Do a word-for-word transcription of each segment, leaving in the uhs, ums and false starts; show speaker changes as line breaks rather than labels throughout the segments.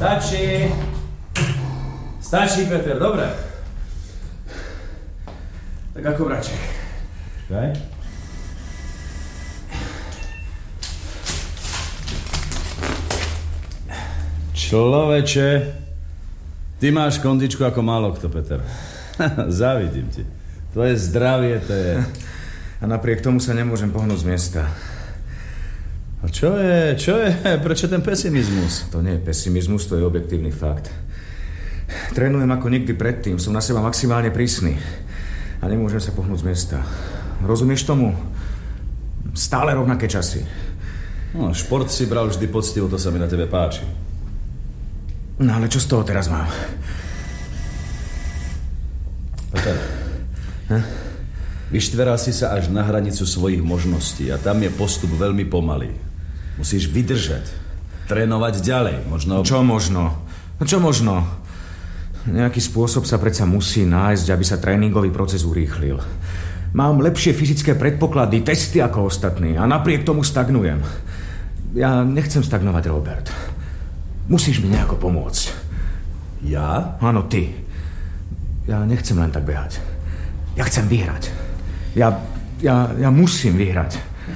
Stačí. Stačí, Peter, dobre. Tak ako vraček.
Počkaj. Človeče, ty máš kondičku ako málo kto, Peter. Závidím ti. Tvoje zdravie, to je...
A napriek tomu sa nemôžem pohnúť z miesta.
A čo je, čo je? Prečo ten pesimizmus?
To nie je pesimizmus, to je objektívny fakt. Trénujem ako nikdy predtým, som na seba maximálne prísny. A nemôžem sa pohnúť z miesta. Rozumieš tomu? Stále rovnaké časy.
No, šport si bral vždy poctivo, to sa mi na tebe páči.
No ale čo z toho teraz mám?
Peter, hm? Vyštveral si sa až na hranicu svojich možností a tam je postup veľmi pomalý. Musíš vydržať, trénovať ďalej, možno...
Čo možno? No čo možno? Nejaký spôsob sa predsa musí nájsť, aby sa tréningový proces urýchlil. Mám lepšie fyzické predpoklady, testy ako ostatní a napriek tomu stagnujem. Ja nechcem stagnovať, Robert. Musíš mi nejako pomôcť.
Ja?
Áno, ty. Ja nechcem len tak behať. Ja chcem vyhrať. Ja, ja, ja musím vyhrať.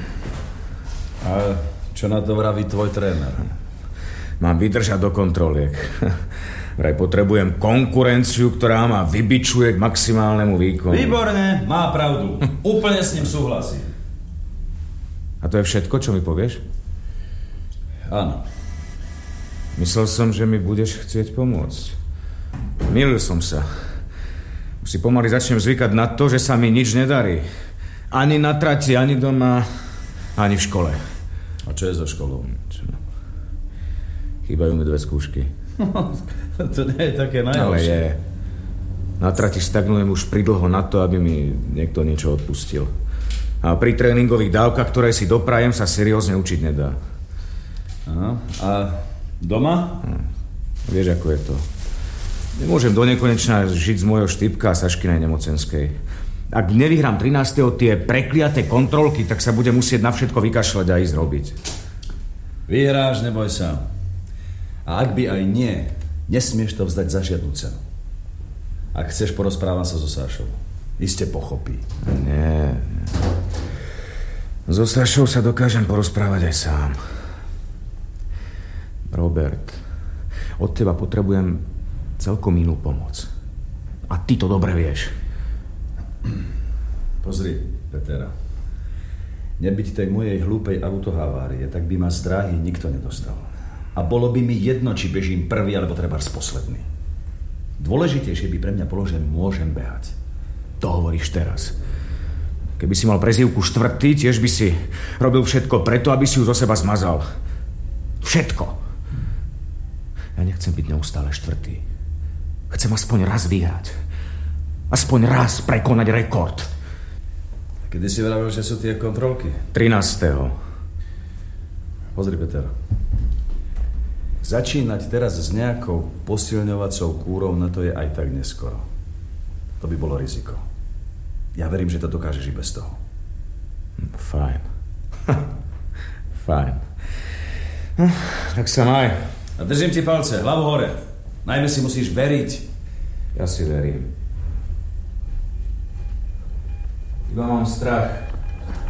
A čo na to vraví tvoj tréner?
Mám vydržať do kontroliek. Vraj potrebujem konkurenciu, ktorá ma vybičuje k maximálnemu výkonu.
Výborne, má pravdu. Úplne s ním súhlasím.
A to je všetko, čo mi povieš?
Áno.
Myslel som, že mi budeš chcieť pomôcť. Mýlil som sa. Už si pomaly začnem zvykať na to, že sa mi nič nedarí. Ani na trati, ani doma, ani v škole.
A čo je so školou?
Čo? Chýbajú mi dve skúšky.
To nie je také najhoršie.
Ale je. Na trati stagnujem už pridlho na to, aby mi niekto niečo odpustil. A pri tréningových dávkach, ktoré si doprajem, sa seriózne učiť nedá.
Aha. A doma?
Hm. Vieš, ako je to. Nemôžem do nekonečna žiť z môjho štýpka a Saškinej nemocenskej. Ak nevyhrám trinásteho tie prekliaté kontrolky, tak sa budem musieť na všetko vykašľať a ísť robiť.
Vyhráš, neboj sa. A ak by aj nie, nesmieš to vzdať za žiadnu cenu. Ak chceš, porozprávam sa so Sašou. Iste pochopí.
Nie. So Sašou sa dokážem porozprávať aj sám. Robert, od teba potrebujem celkom inú pomoc. A ty to dobre vieš.
Pozri, Petera. Nebyť tej mojej hlúpej autohavárie, tak by ma z dráhy nikto nedostal. A bolo by mi jedno, či bežím prvý, alebo trebárs posledný. Dôležitejšie by pre mňa bolo, že môžem behať.
To hovoríš teraz. Keby si mal prezývku štvrtý, tiež by si robil všetko preto, aby si ju zo seba zmazal. Všetko. Ja nechcem byť neustále štvrtý. Chcem aspoň raz vyhrať. Aspoň raz prekonať rekord.
Kedy si vravel, že sú tie kontrolky?
trinásteho
Pozri, Peter. Začínať teraz s nejakou posilňovacou kúrou, na to je aj tak neskoro. To by bolo riziko. Ja verím, že to dokážeš i bez toho.
Fajn. Fajn. No, tak sa maj.
A držím ti palce, hlavu hore. Najmä si musíš veriť.
Ja si verím. Iba mám strach.